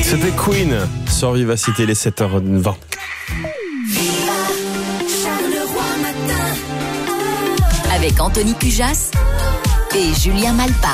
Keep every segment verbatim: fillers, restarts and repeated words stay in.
C'était Queen sur Vivacité, les sept heures vingt. Avec Anthony Cujas et Julien Malpa.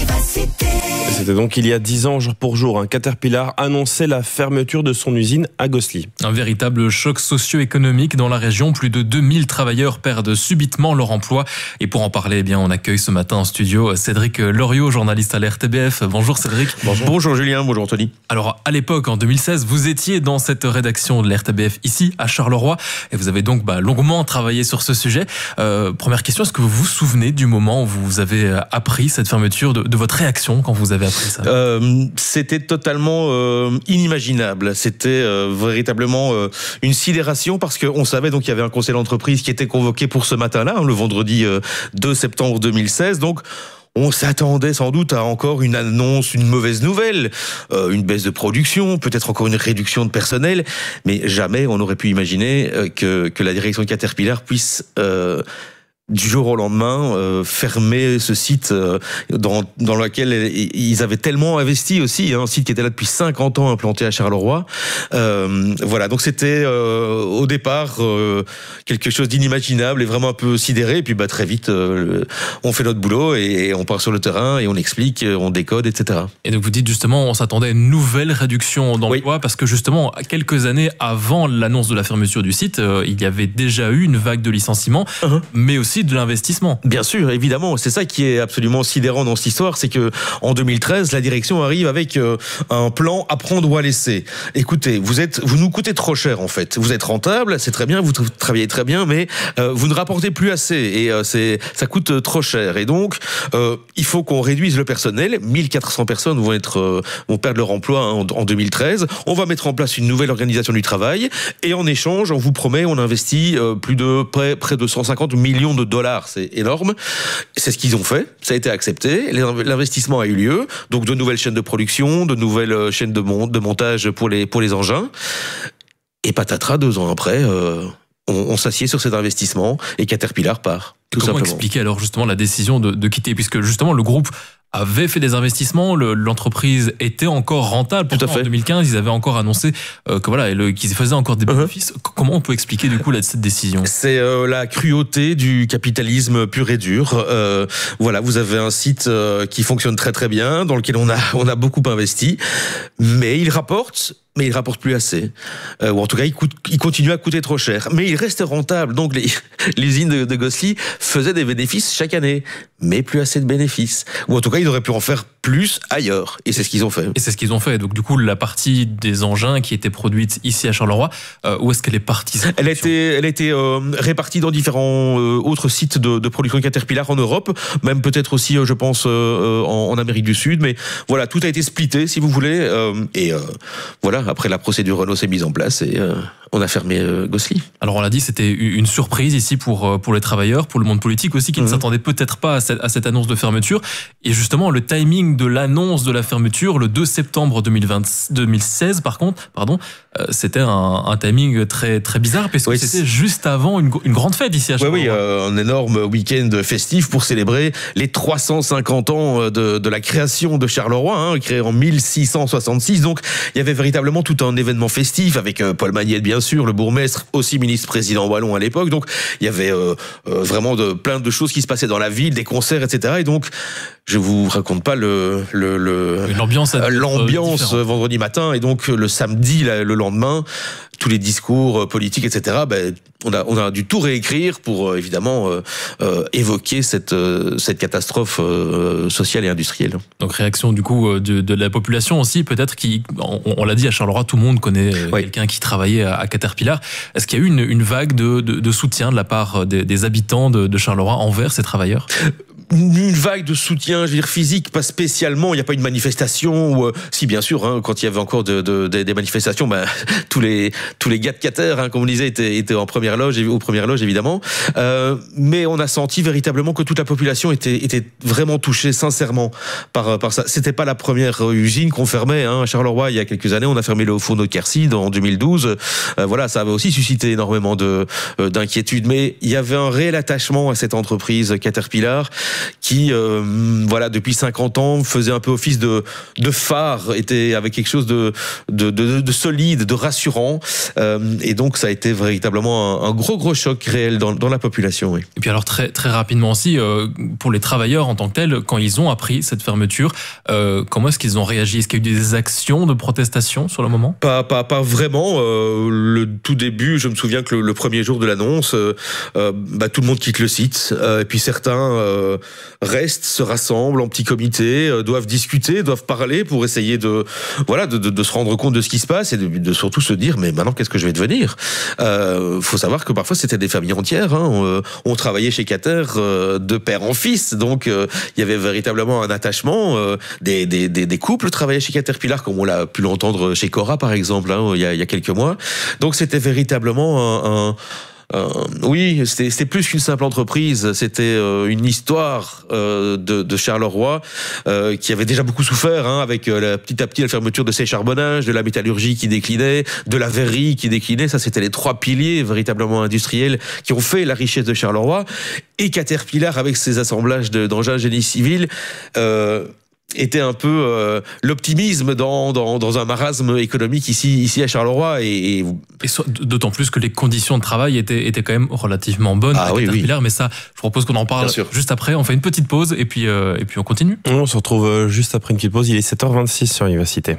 C'était donc il y a dix ans, jour pour jour, un Caterpillar annonçait la fermeture de son usine à Gosselies. Un véritable choc socio-économique dans la région. Plus de deux mille travailleurs perdent subitement leur emploi. Et pour en parler, eh bien, on accueille ce matin en studio Cédric Loriot, journaliste à l'R T B F. Bonjour Cédric. Bonjour. Bonjour Julien, bonjour Anthony. Alors à l'époque, en deux mille seize, vous étiez dans cette rédaction de l'R T B F ici à Charleroi. Et vous avez donc bah, longuement travaillé sur ce sujet. Euh, première question, est-ce que vous vous souvenez du moment où vous avez appris cette fermeture, de, de votre réaction quand vous avez appris ça? euh, C'était totalement euh, inimaginable. C'était euh, véritablement euh, une sidération parce qu'on savait donc qu'il y avait un conseil d'entreprise qui était convoqué pour ce matin-là, hein, le vendredi euh, deux septembre deux mille seize. Donc on s'attendait sans doute à encore une annonce, une mauvaise nouvelle, euh, une baisse de production, peut-être encore une réduction de personnel, mais jamais on aurait pu imaginer euh, que, que la direction de Caterpillar puisse... Euh, du jour au lendemain, euh, fermer ce site euh, dans, dans lequel ils avaient tellement investi aussi, hein, un site qui était là depuis cinquante ans implanté à Charleroi. Euh, voilà, donc c'était euh, au départ euh, quelque chose d'inimaginable et vraiment un peu sidéré. Et puis bah, très vite, euh, on fait notre boulot et, et on part sur le terrain et on explique, on décode, et cetera. Et donc vous dites justement, on s'attendait à une nouvelle réduction d'emploi, oui. Parce que justement, quelques années avant l'annonce de la fermeture du site, euh, il y avait déjà eu une vague de licenciements, uh-huh. mais aussi de l'investissement. Bien sûr, évidemment, c'est ça qui est absolument sidérant dans cette histoire, c'est que en deux mille treize, la direction arrive avec euh, un plan à prendre ou à laisser. Écoutez, vous êtes, vous nous coûtez trop cher en fait. Vous êtes rentable, c'est très bien, vous travaillez très bien, mais euh, vous ne rapportez plus assez et euh, c'est, ça coûte trop cher. Et donc, euh, il faut qu'on réduise le personnel. mille quatre cents personnes vont être, euh, vont perdre leur emploi hein, en, en deux mille treize. On va mettre en place une nouvelle organisation du travail et en échange, on vous promet, on investit euh, plus de près, près de cent cinquante millions de dollars. C'est énorme. C'est ce qu'ils ont fait. Ça a été accepté. L'investissement a eu lieu. Donc, de nouvelles chaînes de production, de nouvelles chaînes de, mon- de montage pour les, pour les engins. Et patatras, deux ans après, euh, on, on s'assied sur cet investissement et Caterpillar part. Tout Comment simplement. expliquer alors justement la décision de, de quitter, puisque justement le groupe avait fait des investissements, le, l'entreprise était encore rentable. Pourtant, Tout à fait. En deux mille quinze, ils avaient encore annoncé euh, que voilà, le, qu'ils faisaient encore des bénéfices. Uh-huh. Comment on peut expliquer du coup la, cette décision? C'est euh, la cruauté du capitalisme pur et dur. Euh, voilà, vous avez un site euh, qui fonctionne très très bien, dans lequel on a on a beaucoup investi, mais il rapporte. Mais il rapporte plus assez, euh, ou en tout cas il, coûte, il continue à coûter trop cher. Mais il reste rentable, donc les, l'usine de, de Gosselies faisait des bénéfices chaque année, mais plus assez de bénéfices. Ou en tout cas ils auraient pu en faire plus ailleurs, et c'est ce qu'ils ont fait. Et c'est ce qu'ils ont fait. Donc du coup la partie des engins qui était produite ici à Charleroi, euh, où est-ce qu'elle est partie? Elle a été, elle a été euh, répartie dans différents euh, autres sites de, de production Caterpillar en Europe, même peut-être aussi, euh, je pense, euh, en, en Amérique du Sud. Mais voilà, tout a été splitté, si vous voulez, euh, et euh, voilà. Après, la procédure Renault s'est mise en place et euh, on a fermé euh, Gosselies. Alors, on l'a dit, c'était une surprise ici pour, pour les travailleurs, pour le monde politique aussi, qui mmh. ne s'attendait peut-être pas à cette, à cette annonce de fermeture. Et justement, le timing de l'annonce de la fermeture, le deux septembre deux mille vingt, deux mille seize, par contre, pardon, euh, c'était un, un timing très, très bizarre, parce que oui, c'était juste avant une, une grande fête ici à Charleroi. Oui, oui, euh, un énorme week-end festif pour célébrer les trois cent cinquante ans de, de la création de Charleroi, hein, créé en mille six cent soixante-six. Donc, il y avait véritablement tout un événement festif avec euh, Paul Magnette, bien sûr, le bourgmestre, aussi ministre-président wallon à l'époque. Donc, il y avait euh, euh, vraiment de, plein de choses qui se passaient dans la ville, des concerts, et cetera. Et donc, je vous raconte pas le, le, le l'ambiance, euh, l'ambiance euh, vendredi matin. Et donc, le samedi, là, le lendemain, tous les discours politiques, et cetera. Ben, on a, on a dû tout réécrire pour euh, évidemment euh, euh, évoquer cette, euh, cette catastrophe euh, sociale et industrielle. Donc réaction du coup de, de la population aussi, peut-être qui, on, on l'a dit à Charleroi, tout le monde connaît oui. quelqu'un qui travaillait à, à Caterpillar. Est-ce qu'il y a eu une, une vague de, de, de soutien de la part des, des habitants de, de Charleroi envers ces travailleurs? Une vague de soutien, je veux dire physique, pas spécialement. Il n'y a pas une manifestation. Ou, euh, si bien sûr, hein, quand il y avait encore de, de, de, des manifestations, ben tous les tous les gars de Cater, hein, comme on disait, étaient, étaient en première loge, aux premières loges évidemment. Euh, mais on a senti véritablement que toute la population était était vraiment touchée sincèrement par par ça. C'était pas la première usine qu'on fermait. Hein, à Charleroi, il y a quelques années, on a fermé le fourneau de Quercy en deux mille douze. Euh, voilà, ça avait aussi suscité énormément de euh, d'inquiétude. Mais il y avait un réel attachement à cette entreprise Caterpillar. qui, euh, voilà, depuis cinquante ans, faisait un peu office de, de phare, était avec quelque chose de, de, de, de solide, de rassurant. Euh, et donc, ça a été véritablement un, un gros, gros choc réel dans, dans la population. Oui. Et puis alors, très, très rapidement aussi, euh, pour les travailleurs en tant que tels, quand ils ont appris cette fermeture, euh, comment est-ce qu'ils ont réagi? Est-ce qu'il y a eu des actions de protestation sur le moment? Pas, pas, pas vraiment. Euh, le tout début, je me souviens que le, le premier jour de l'annonce, euh, euh, bah, tout le monde quitte le site. Euh, et puis certains euh, restent, se rassemblent en petits comités, euh, doivent discuter, doivent parler pour essayer de, voilà, de, de, de se rendre compte de ce qui se passe et de, de surtout se dire, mais maintenant, qu'est-ce que je vais devenir? Euh, faut savoir que parfois, c'était des familles entières. Hein. On, on travaillait chez Cater euh, de père en fils. Donc, euh, il y avait véritablement un attachement. Euh, des, des, des, des couples travaillaient chez Caterpillar, comme on l'a pu l'entendre chez Cora, par exemple, hein, il y a, il y a quelques mois. Donc, c'était véritablement un... un Euh, oui, c'était, c'était plus qu'une simple entreprise, c'était euh, une histoire euh, de, de Charleroi euh, qui avait déjà beaucoup souffert, hein, avec euh, la, petit à petit la fermeture de ses charbonnages, de la métallurgie qui déclinait, de la verrerie qui déclinait. Ça, c'était les trois piliers véritablement industriels qui ont fait la richesse de Charleroi. Et Caterpillar, avec ses assemblages de, d'engins génie civil, euh, était un peu euh, l'optimisme dans, dans, dans un marasme économique ici, ici à Charleroi. Et, et... et so, d'autant plus que les conditions de travail étaient, étaient quand même relativement bonnes ah, à oui, Caterpillar. Oui. Mais ça, je propose qu'on en parle juste après. On fait une petite pause et puis, euh, et puis on continue. On se retrouve juste après une petite pause. Il est sept heures vingt-six sur Vivacité.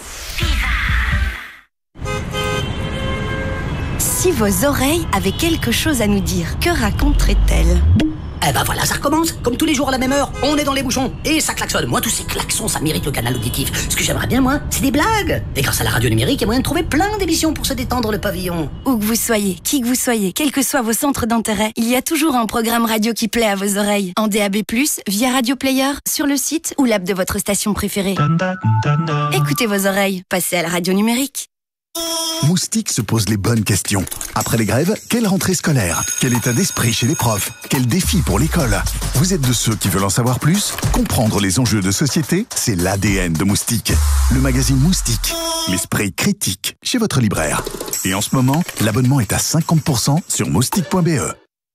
Si vos oreilles avaient quelque chose à nous dire, que raconteraient-elles? Eh ben voilà, ça recommence, comme tous les jours à la même heure, on est dans les bouchons, et ça klaxonne. Moi, tous ces klaxons, ça mérite le canal auditif. Ce que j'aimerais bien, moi, c'est des blagues. Et grâce à la radio numérique, il y a moyen de trouver plein d'émissions pour se détendre le pavillon. Où que vous soyez, qui que vous soyez, quels que soient vos centres d'intérêt, il y a toujours un programme radio qui plaît à vos oreilles. En D A B plus, via Radio Player, sur le site ou l'app de votre station préférée. Écoutez vos oreilles, passez à la radio numérique. Moustique se pose les bonnes questions. Après les grèves, quelle rentrée scolaire? Quel état d'esprit chez les profs? Quel défi pour l'école? Vous êtes de ceux qui veulent en savoir plus? Comprendre les enjeux de société, c'est l'A D N de Moustique. Le magazine Moustique, l'esprit critique, chez votre libraire. Et en ce moment, l'abonnement est à cinquante pour cent sur moustique point b e.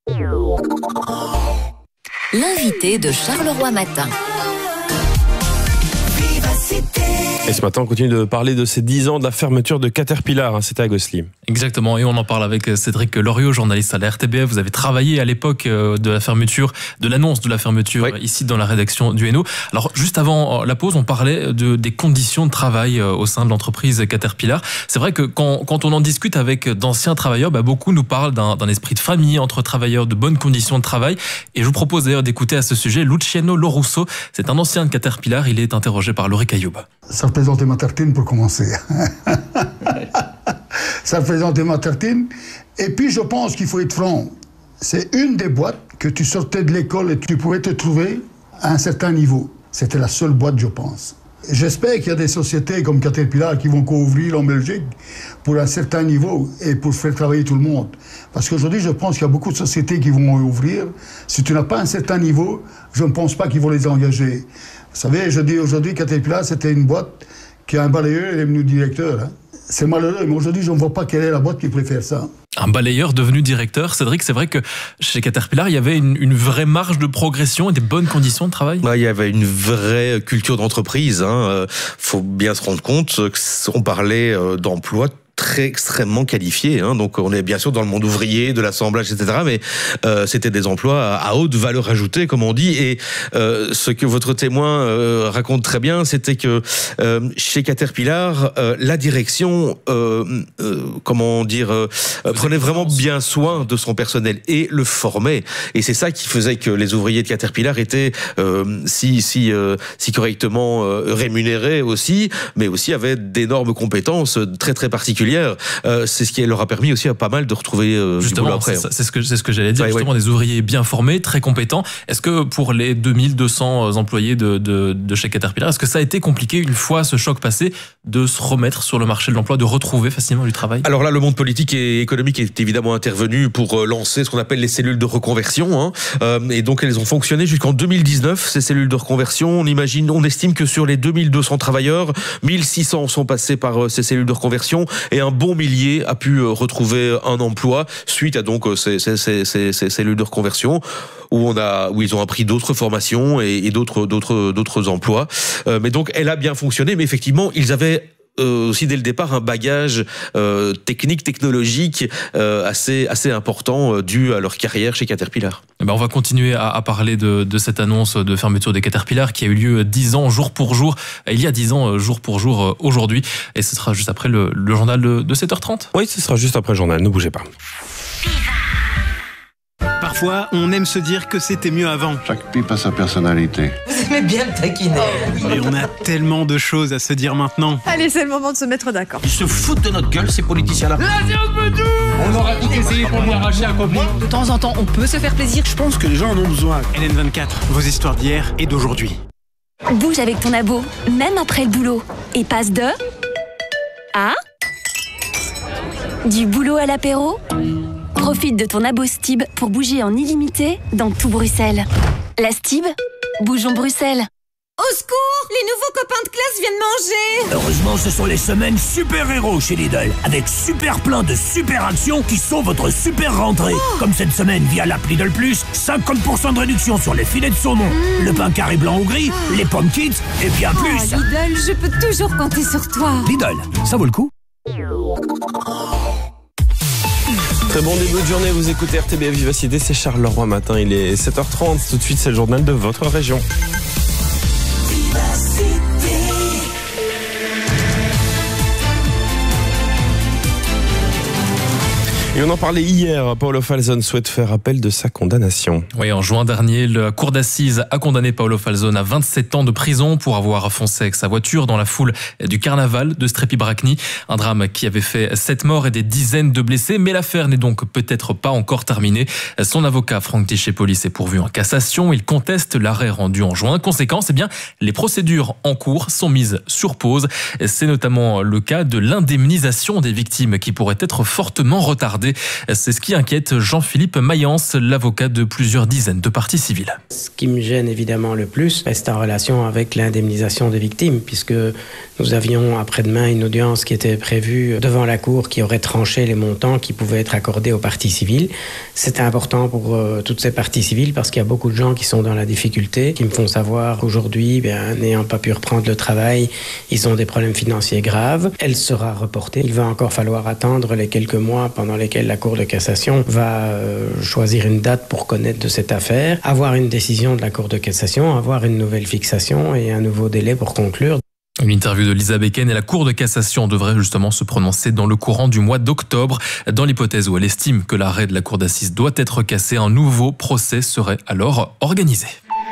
L'invité de Charleroi Matin. Et ce matin, on continue de parler de ces dix ans de la fermeture de Caterpillar. Hein, c'était à Gosselies. Exactement, et on en parle avec Cédric Loriot, journaliste à la R T B F. Vous avez travaillé à l'époque de la fermeture, de l'annonce de la fermeture, oui, ici dans la rédaction du Hainaut. Alors, juste avant la pause, on parlait de, des conditions de travail au sein de l'entreprise Caterpillar. C'est vrai que quand, quand on en discute avec d'anciens travailleurs, bah, beaucoup nous parlent d'un, d'un esprit de famille entre travailleurs, de bonnes conditions de travail. Et je vous propose d'ailleurs d'écouter à ce sujet Luciano Lorusso. C'est un ancien de Caterpillar, il est interrogé par Laurie Cailloub. Ça représentait ma tartine pour commencer. Ça représentait ma tartine. Et puis je pense qu'il faut être franc. C'est une des boîtes que tu sortais de l'école et tu pouvais te trouver à un certain niveau. C'était la seule boîte, je pense. J'espère qu'il y a des sociétés comme Caterpillar qui vont co-ouvrir en Belgique pour un certain niveau et pour faire travailler tout le monde. Parce qu'aujourd'hui, je pense qu'il y a beaucoup de sociétés qui vont ouvrir. Si tu n'as pas un certain niveau, je ne pense pas qu'ils vont les engager. Vous savez, je dis aujourd'hui, Caterpillar, c'était une boîte qui a un balayeur et est devenu directeur. Hein. C'est malheureux, mais aujourd'hui, je ne vois pas quelle est la boîte qui préfère ça. Un balayeur devenu directeur. Cédric, c'est vrai que chez Caterpillar, il y avait une, une vraie marge de progression et des bonnes conditions de travail. Bah, il y avait une vraie culture d'entreprise. Hein. Euh, faut bien se rendre compte qu'on parlait euh, d'emploi très extrêmement qualifiés, hein. Donc on est bien sûr dans le monde ouvrier, de l'assemblage, et cetera. Mais euh, c'était des emplois à, à haute valeur ajoutée, comme on dit. Et euh, ce que votre témoin euh, raconte très bien, c'était que euh, chez Caterpillar, euh, la direction, euh, euh, comment dire, euh, prenait vraiment bien soin de son personnel et le formait. Et c'est ça qui faisait que les ouvriers de Caterpillar étaient euh, si si euh, si correctement euh, rémunérés aussi, mais aussi avaient d'énormes compétences très très particulières. Euh, c'est ce qui leur a permis aussi à pas mal de retrouver euh, justement, du boulot après. C'est, c'est ce que c'est ce que j'allais dire. Ouais, justement, ouais. Des ouvriers bien formés, très compétents. Est-ce que pour les deux mille deux cents employés de, de, de chez Caterpillar, est-ce que ça a été compliqué une fois ce choc passé de se remettre sur le marché de l'emploi, de retrouver facilement du travail? Alors là, le monde politique et économique est évidemment intervenu pour lancer ce qu'on appelle les cellules de reconversion, hein. Euh, et donc elles ont fonctionné jusqu'en deux mille dix-neuf. Ces cellules de reconversion, on imagine, on estime que sur les deux mille deux cents travailleurs, mille six cents sont passés par ces cellules de reconversion et et un bon millier a pu retrouver un emploi suite à donc ces, ces, ces, ces, ces cellules de reconversion où on a, où ils ont appris d'autres formations et, et d'autres, d'autres, d'autres emplois. Euh, mais donc, elle a bien fonctionné, mais effectivement, ils avaient Euh, aussi dès le départ un bagage euh, technique, technologique euh, assez, assez important euh, dû à leur carrière chez Caterpillar. Eh ben on va continuer à, à parler de, de cette annonce de fermeture des Caterpillar qui a eu lieu dix ans jour pour jour, il y a dix ans jour pour jour aujourd'hui, et ce sera juste après le, le journal de, de sept heures trente. Oui, ce sera juste après le journal, ne bougez pas. Parfois, on aime se dire que c'était mieux avant. Chaque pipe a sa personnalité. Vous aimez bien le taquiner. Mais on a tellement de choses à se dire maintenant. Allez, c'est le moment de se mettre d'accord. Ils se foutent de notre gueule, ces politiciens-là. On aura tout essayé pour lui arracher un copain. De temps en temps, on peut se faire plaisir. Je pense que les gens en ont besoin. L N vingt-quatre, vos histoires d'hier et d'aujourd'hui. Bouge avec ton abo, même après le boulot. Et passe de... à... du boulot à l'apéro. Profite de ton abo Stib pour bouger en illimité dans tout Bruxelles. La Stib, bougeons Bruxelles. Au secours, les nouveaux copains de classe viennent manger. Heureusement, ce sont les semaines super-héros chez Lidl, avec super plein de super actions qui sont votre super rentrée. Oh. Comme cette semaine via l'app Lidl Plus, cinquante pour cent de réduction sur les filets de saumon, mmh. le pain carré blanc ou gris, oh. les pommes kids et bien oh, plus. Lidl, je peux toujours compter sur toi. Lidl, ça vaut le coup. Très bon début de journée, vous écoutez R T B F Vivacité, c'est Charles Leroy Matin, il est sept heures trente, tout de suite c'est le journal de votre région. Et on en parlait hier, Paolo Falzone souhaite faire appel de sa condamnation. Oui, en juin dernier, la cour d'assises a condamné Paolo Falzone à vingt-sept ans de prison pour avoir foncé avec sa voiture dans la foule du carnaval de Strepi-Bracni. Un drame qui avait fait sept morts et des dizaines de blessés, mais l'affaire n'est donc peut-être pas encore terminée. Son avocat, Franck Tichépolis, est pourvu en cassation. Il conteste l'arrêt rendu en juin. Conséquence, eh bien, les procédures en cours sont mises sur pause. C'est notamment le cas de l'indemnisation des victimes qui pourrait être fortement retardée. C'est ce qui inquiète Jean-Philippe Mayence, l'avocat de plusieurs dizaines de parties civiles. Ce qui me gêne évidemment le plus reste en relation avec l'indemnisation des victimes, puisque nous avions après-demain une audience qui était prévue devant la Cour qui aurait tranché les montants qui pouvaient être accordés aux parties civiles. C'était important pour euh, toutes ces parties civiles parce qu'il y a beaucoup de gens qui sont dans la difficulté, qui me font savoir qu'aujourd'hui, bien, n'ayant pas pu reprendre le travail, ils ont des problèmes financiers graves. Elle sera reportée. Il va encore falloir attendre les quelques mois pendant lesquels la Cour de cassation va euh, choisir une date pour connaître de cette affaire, avoir une décision de la Cour de cassation, avoir une nouvelle fixation et un nouveau délai pour conclure. Une interview de Lisa Becken et la Cour de cassation devrait justement se prononcer dans le courant du mois d'octobre. Dans l'hypothèse où elle estime que l'arrêt de la Cour d'assises doit être cassé, un nouveau procès serait alors organisé.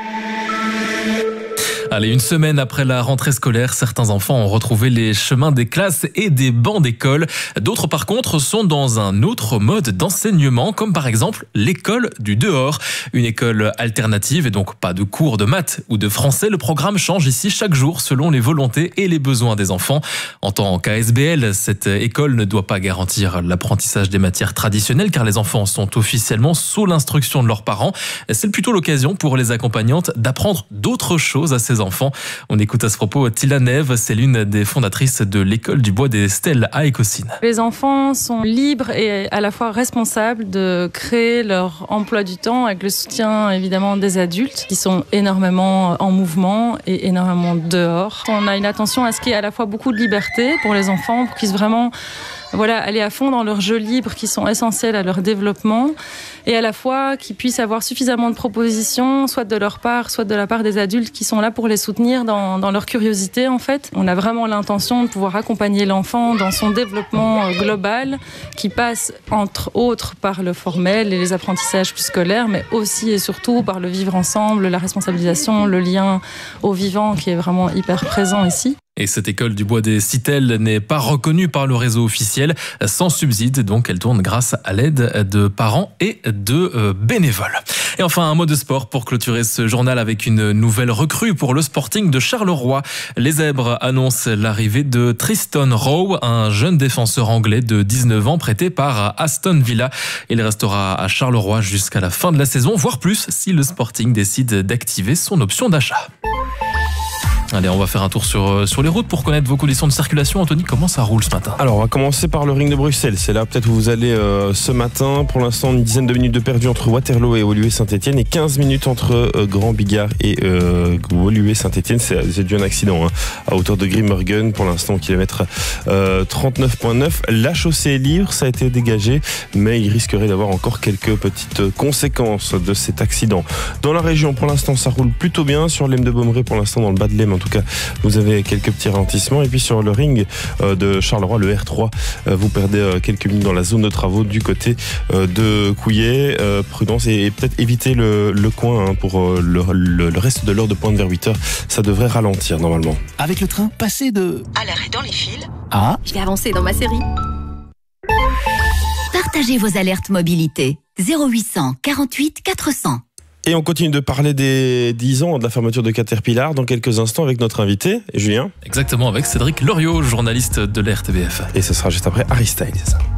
Allez, une semaine après la rentrée scolaire, certains enfants ont retrouvé les chemins des classes et des bancs d'école. D'autres, par contre, sont dans un autre mode d'enseignement, comme par exemple l'école du dehors. Une école alternative et donc pas de cours de maths ou de français. Le programme change ici chaque jour selon les volontés et les besoins des enfants. En tant qu'A S B L, cette école ne doit pas garantir l'apprentissage des matières traditionnelles car les enfants sont officiellement sous l'instruction de leurs parents. C'est plutôt l'occasion pour les accompagnantes d'apprendre d'autres choses à ces enfants. On écoute à ce propos Tila Neve, c'est l'une des fondatrices de l'école du Bois des Stèles à Écosine. Les enfants sont libres et à la fois responsables de créer leur emploi du temps avec le soutien évidemment des adultes qui sont énormément en mouvement et énormément dehors. On a une attention à ce qu'il y ait à la fois beaucoup de liberté pour les enfants, pour qu'ils puissent vraiment voilà, aller à fond dans leurs jeux libres qui sont essentiels à leur développement et à la fois qu'ils puissent avoir suffisamment de propositions, soit de leur part, soit de la part des adultes qui sont là pour les soutenir dans, dans leur curiosité en fait. On a vraiment l'intention de pouvoir accompagner l'enfant dans son développement global qui passe entre autres par le formel et les apprentissages plus scolaires, mais aussi et surtout par le vivre ensemble, la responsabilisation, le lien au vivant qui est vraiment hyper présent ici. Et cette école du Bois des Citelles n'est pas reconnue par le réseau officiel, sans subside, donc elle tourne grâce à l'aide de parents et de bénévoles. Et enfin, un mot de sport pour clôturer ce journal avec une nouvelle recrue pour le Sporting de Charleroi. Les Zèbres annoncent l'arrivée de Tristan Rowe, un jeune défenseur anglais de dix-neuf ans prêté par Aston Villa. Il restera à Charleroi jusqu'à la fin de la saison, voire plus si le Sporting décide d'activer son option d'achat. Allez, on va faire un tour sur, sur les routes pour connaître vos conditions de circulation. Anthony, comment ça roule ce matin? Alors, on va commencer par le ring de Bruxelles. C'est là peut-être où vous allez euh, ce matin. Pour l'instant, une dizaine de minutes de perdu entre Waterloo et Woluwe-Saint-Etienne et quinze minutes entre euh, Grand Bigard et euh, Woluwe-Saint-Etienne. C'est, c'est dû à un accident hein, à hauteur de Grimmergen. Pour l'instant, kilomètre euh, trente-neuf virgule neuf. La chaussée est libre, ça a été dégagé, mais il risquerait d'avoir encore quelques petites conséquences de cet accident. Dans la région, pour l'instant, ça roule plutôt bien. Sur l'Em de Baumeray, pour l'instant, dans le bas de l'Em, en tout cas, vous avez quelques petits ralentissements. Et puis sur le ring euh, de Charleroi, le R trois, euh, vous perdez euh, quelques minutes dans la zone de travaux du côté euh, de Couillet. Euh, prudence et, et peut-être éviter le, le coin hein, pour euh, le, le, le reste de l'heure de pointe vers huit heures. Ça devrait ralentir normalement. Avec le train, passez de... à l'arrêt dans les fils. Ah, Je vais avancer dans ma série. Partagez vos alertes mobilité. zéro huit cent quarante-huit quatre cents. Et on continue de parler des dix ans de la fermeture de Caterpillar dans quelques instants avec notre invité, Julien. Exactement, avec Cédric Loriot, journaliste de la R T B F. Et ce sera juste après Harry Styles.